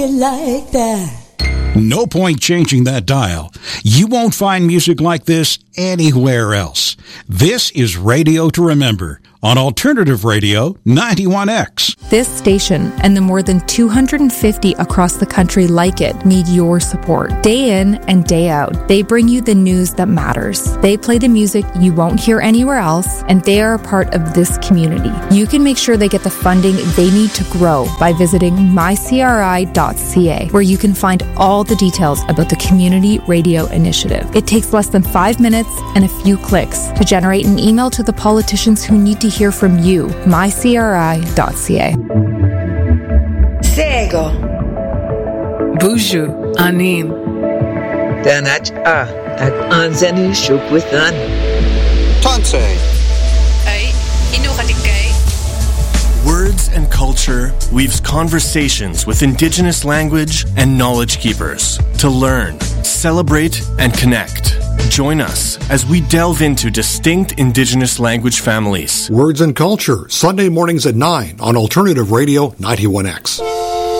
Like that. No point changing that dial. You won't find music like this anywhere else. This is Radio to Remember on Alternative Radio 91X. This station and the more than 250 across the country like it need your support. Day in and day out, they bring you the news that matters. They play the music you won't hear anywhere else, and they are a part of this community. You can make sure they get the funding they need to grow by visiting mycri.ca, where you can find all the details about the Community Radio Initiative. It takes less than 5 minutes and a few clicks to generate an email to the politicians who need to hear from you. mycri.ca. Sego. Buju Anin. Danach at Anzani Shukwithan. Tansei. Ay, Inukatikay. Words and Culture weaves conversations with Indigenous language and knowledge keepers to learn, celebrate, and connect. Join us as we delve into distinct Indigenous language families. Words and Culture, Sunday mornings at 9 on Alternative Radio 91X.